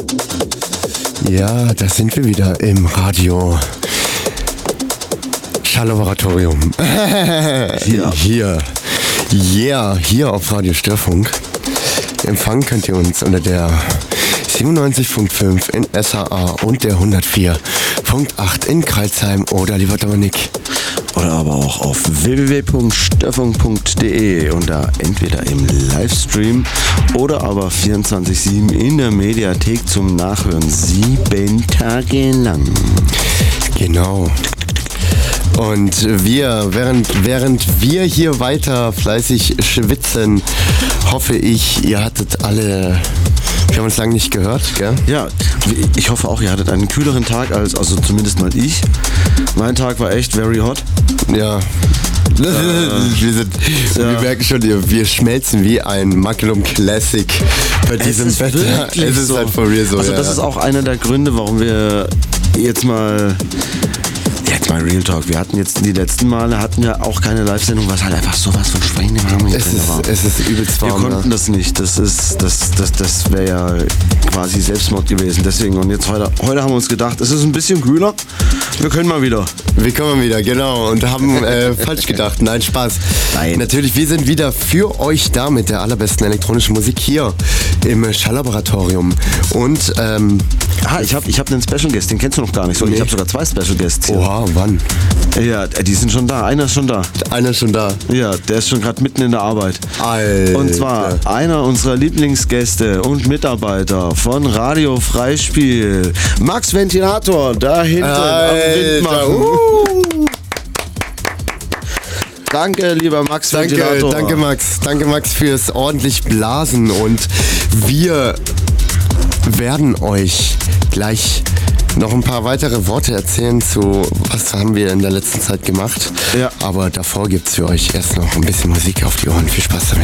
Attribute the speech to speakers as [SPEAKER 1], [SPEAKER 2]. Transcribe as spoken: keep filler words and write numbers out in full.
[SPEAKER 1] Ja, da sind wir wieder im Radio Schalllaboratorium.
[SPEAKER 2] Hier.
[SPEAKER 1] Hier. Yeah, hier auf Radio Störfunk. Empfangen könnt ihr uns unter der siebenundneunzig Komma fünf in S H A und der hundertvier Komma acht in Kreilsheim oder lieber Dominik.
[SPEAKER 2] Oder aber auch auf w w w punkt störfunk punkt d e und da entweder im Livestream oder aber vierundzwanzig sieben in der Mediathek zum Nachhören. Sieben Tage lang.
[SPEAKER 1] Genau. Und wir, während, während wir hier weiter fleißig schwitzen, hoffe ich, ihr hattet alle, wir haben uns lange nicht gehört, gell?
[SPEAKER 2] Ja, ich hoffe auch, ihr hattet einen kühleren Tag als, also zumindest mal ich. Mein Tag war echt very hot.
[SPEAKER 1] Ja. Äh, wir, sind, ja. wir merken schon, wir schmelzen wie ein Magnum Classic bei diesem
[SPEAKER 2] es ist
[SPEAKER 1] Wetter. Es ist
[SPEAKER 2] so.
[SPEAKER 1] halt for real so.
[SPEAKER 2] Also
[SPEAKER 1] ja.
[SPEAKER 2] das ist auch einer der Gründe, warum wir jetzt mal... Jetzt mal Real Talk. Wir hatten jetzt die letzten Male hatten wir auch keine Live-Sendung, was halt einfach sowas von Schweinewarm hier
[SPEAKER 1] es
[SPEAKER 2] drin
[SPEAKER 1] ist,
[SPEAKER 2] war.
[SPEAKER 1] Es ist übelst warm.
[SPEAKER 2] Wir konnten
[SPEAKER 1] ne?
[SPEAKER 2] das nicht. Das ist, das, das, das wäre ja quasi Selbstmord gewesen. Deswegen und jetzt heute, heute haben wir uns gedacht, es ist ein bisschen kühler. Wir können mal wieder.
[SPEAKER 1] Wir kommen wieder, genau, und haben äh, falsch gedacht. Nein, Spaß.
[SPEAKER 2] Nein.
[SPEAKER 1] Natürlich, wir sind wieder für euch da mit der allerbesten elektronischen Musik hier im Schalllaboratorium. Und, ähm...
[SPEAKER 2] Ah, ich habe ich hab einen Special Guest, den kennst du noch gar nicht. So,
[SPEAKER 1] Nee.
[SPEAKER 2] Ich habe sogar zwei Special Guests hier.
[SPEAKER 1] Oha, wann?
[SPEAKER 2] Ja, die sind schon da. Einer ist schon da.
[SPEAKER 1] Einer ist schon da.
[SPEAKER 2] Ja, der ist schon gerade mitten in der Arbeit.
[SPEAKER 1] Alter.
[SPEAKER 2] Und zwar einer unserer Lieblingsgäste und Mitarbeiter von Radio Freispiel, Max Ventilator, da hinten am Windmachen.
[SPEAKER 1] Uh.
[SPEAKER 2] Danke, lieber Max
[SPEAKER 1] Danke,
[SPEAKER 2] Ventilator.
[SPEAKER 1] danke Max. Danke Max fürs ordentlich Blasen. Und wir werden euch gleich noch ein paar weitere Worte erzählen zu, was haben wir in der letzten Zeit gemacht.
[SPEAKER 2] Ja.
[SPEAKER 1] Aber davor gibt es für euch erst noch ein bisschen Musik auf die Ohren. Viel Spaß damit.